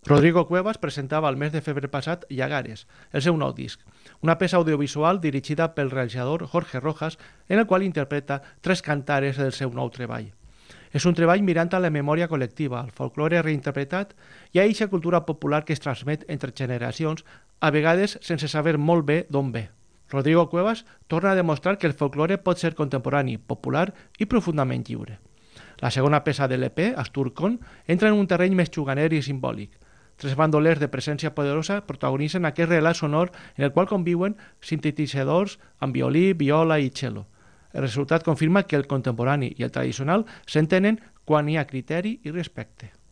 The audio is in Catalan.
Rodrigo Cuevas presentava el mes de febrer passat Llagares, el seu nou disc, una peça audiovisual dirigida pel realitzador Jorge Rojas, en el qual interpreta 3 cantares del seu nou treball. És un treball mirant a la memòria col·lectiva, al folklore reinterpretat i a eixa cultura popular que es transmet entre generacions, a vegades sense saber molt bé d'on ve. Rodrigo Cuevas torna a demostrar que el folklore pot ser contemporani, popular i profundament lliure. La segona peça de l'EP, Asturcon, entra en un terreny més xuganer i simbòlic. 3 bandolers de presència poderosa protagonitzen aquest relat sonor en el qual conviuen sintetitzadors amb violí, viola i cello. El resultat confirma que el contemporani i el tradicional s'entenen quan hi ha criteri i respecte.